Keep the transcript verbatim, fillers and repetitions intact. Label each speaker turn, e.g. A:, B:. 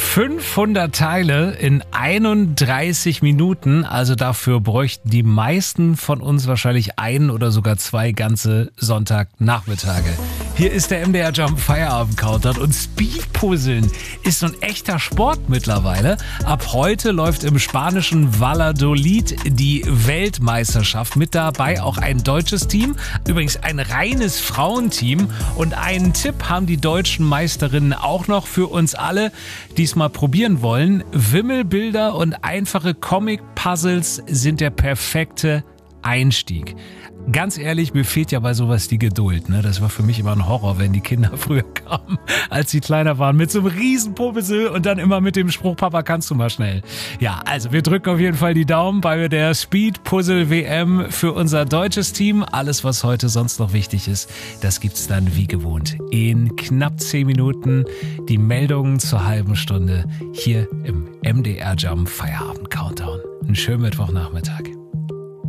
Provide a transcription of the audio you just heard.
A: fünfhundert Teile in einunddreißig Minuten, also dafür bräuchten die meisten von uns wahrscheinlich einen oder sogar zwei ganze Sonntagnachmittage. Hier ist der M D R Jump Feierabend Countdown und Speedpuzzeln ist so ein echter Sport mittlerweile. Ab heute läuft im spanischen Valladolid die Weltmeisterschaft, mit dabei auch ein deutsches Team, übrigens ein reines Frauenteam, und einen Tipp haben die deutschen Meisterinnen auch noch für uns alle, die es mal probieren wollen. Wimmelbilder und einfache Comic-Puzzles sind der perfekte Einstieg. Ganz ehrlich, mir fehlt ja bei sowas die Geduld. Ne? Das war für mich immer ein Horror, wenn die Kinder früher kamen, als sie kleiner waren, mit so einem riesen Puzzle und dann immer mit dem Spruch, Papa, kannst du mal schnell. Ja, also wir drücken auf jeden Fall die Daumen bei der Speed Puzzle W M für unser deutsches Team. Alles, was heute sonst noch wichtig ist, das gibt's dann wie gewohnt in knapp zehn Minuten. Die Meldungen zur halben Stunde hier im M D R Jump Feierabend Countdown. Einen schönen Mittwochnachmittag.